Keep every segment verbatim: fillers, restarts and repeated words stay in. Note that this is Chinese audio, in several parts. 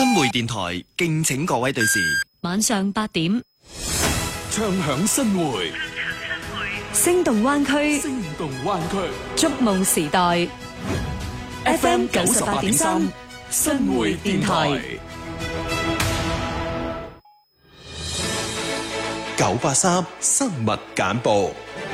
新會電台敬請各位對視。 晚上八點， 唱響新會， 聲動灣區， 聲動灣區， 觸夢時代。F M 九十八點三， 新會電台。 九八三新聞簡報。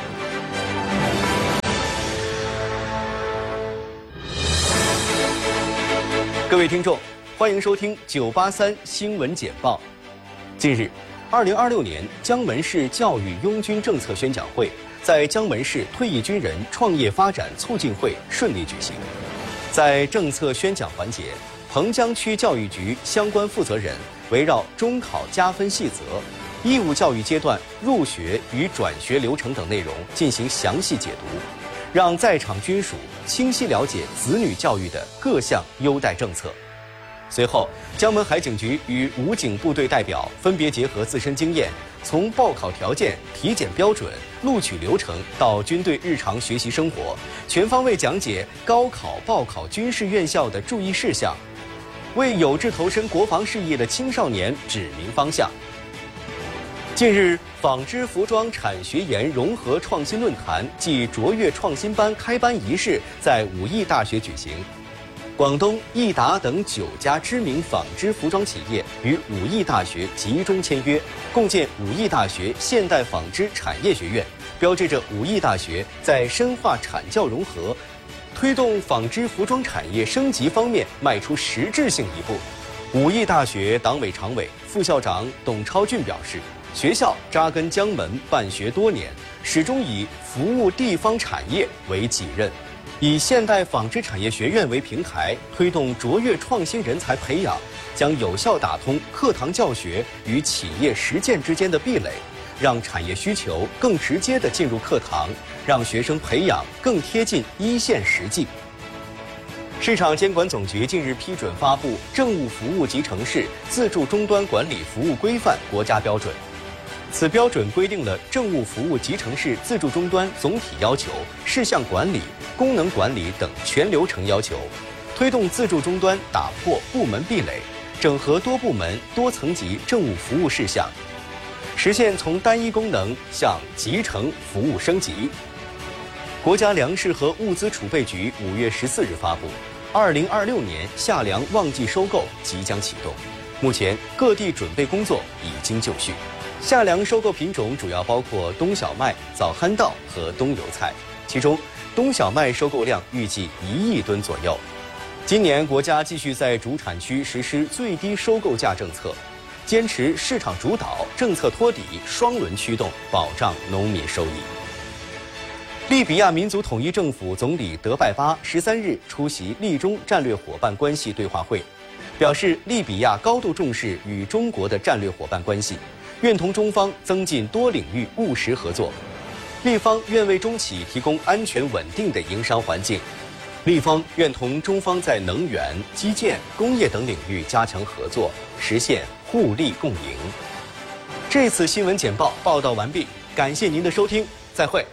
各位聽眾，歡迎收聽九八三新聞簡報。近日，二零二六年江門市教育擁軍政策宣講會在江門市退役軍人創業發展促進會順利舉行。在政策宣講環節，彭江區教育局相關負責人圍繞中考加分細則、義務教育階段入學與轉學流程等內容進行詳細解讀，讓在場軍屬清晰了解子女教育的各項優待政策。隨後，江門海警局與武警部隊代表分別結合自身經驗，從報考條件、體檢標準、錄取流程到軍隊日常學習生活，全方位講解高考報考軍事院校的注意事項，為有志投身國防事業的青少年指明方向。近日，紡織服裝產學研融合創新論壇暨卓越創新班開班儀式在武義大學舉行。廣東、益達等九家知名紡織服裝企業與武義大學集中簽約，共建武義大學現代紡織產業學院，標誌着武義大學在深化產教融合、推動紡織服裝產業升級方面邁出實質性一步。武義大學黨委常委、副校長董超俊表示，學校扎根江門辦學多年，始終以服務地方產業為己任，以現代紡織產業學院為平台，推動卓越創新人才培養，將有效打通課堂教學與企業實踐之間的壁壘，讓產業需求更直接地進入課堂，讓學生培養更貼近一線實際。市場監管總局近日批准發布《政務服務集成式自助終端管理服務規範》國家標準。此標準規定了政務服務集成式自助終端總體要求、事項管理、功能管理等全流程要求，推動自助終端打破部門壁壘，整合多部門多層級政務服務事項，實現從單一功能向集成服務升級。國家糧食和物資儲備局五月十四日發布，二零二六年夏糧旺季收購即將啟動，目前各地準備工作已經就緒。夏糧收購品種主要包括冬小麥、早酣稻和冬油菜，其中冬小麥收購量預計一億噸左右。今年國家繼續在主產區實施最低收購價政策，堅持市場主導、政策托底雙輪驅動，保障農民收益。利比亞民族統一政府總理德拜巴十三日出席利中戰略夥伴關係對話會，表示利比亞高度重視與中國的戰略夥伴關係，願同中方增進多領域務實合作。利方願為中企提供安全穩定的營商環境，利方願同中方在能源、基建、工業等領域加強合作，實現互利共贏。這次新聞簡報報道完畢，感謝您的收聽，再會。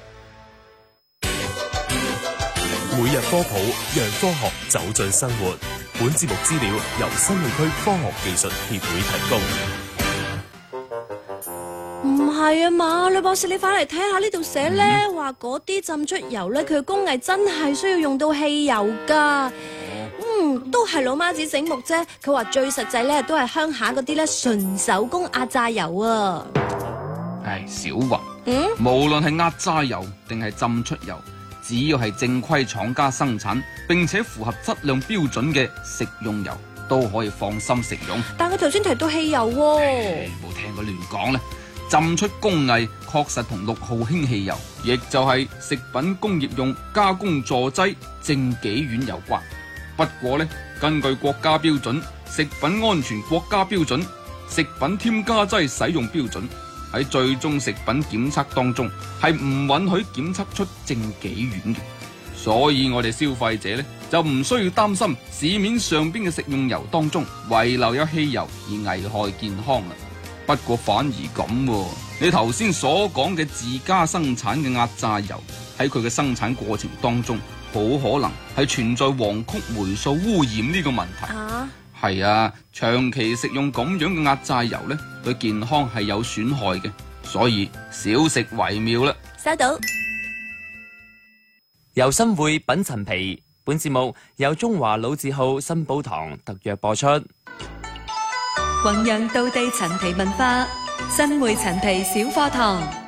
每日科普，讓科學走進生活。本節目資料由新會區科學技術協會提供。 唔係啊嘛，呂博士，你快嚟睇下呢度寫咧，話嗰啲浸出油咧，佢嘅工藝真係需要用到汽油噶。嗯，都係老媽子整木啫。佢話最實際咧，都係鄉下嗰啲咧純手工壓榨油啊。 唉，小雲， 嗯， 無論係壓榨油定係浸出油，只要係正規廠家生產並且符合質量標準嘅食用油，都可以放心食用。 但佢頭先提到汽油喎， 冇聽佢亂講咧。浸出工藝確實同六號氫汽油，亦就係食品工業用加工助劑正己烷有關。不過呢，根據國家標準、食品安全國家標準、食品添加劑使用標準，喺最終食品檢測當中係唔允許檢測出正己烷嘅。所以我哋消費者呢，就唔需要擔心市面上邊嘅食用油當中遺留有汽油而危害健康啦。不過反而咁，你頭先所講嘅自家生產嘅壓榨油喺佢嘅生產過程當中，好可能係存在黃曲霉素污染呢個問題。 啊， 係啊，長期食用咁樣嘅壓榨油呢，對健康係有損害嘅，所以少食為妙啦。 收到。 由新會品陳皮，本節目由中華老字號新寶堂特約播出。 弘揚道地陳皮文化，新會陳皮小課堂。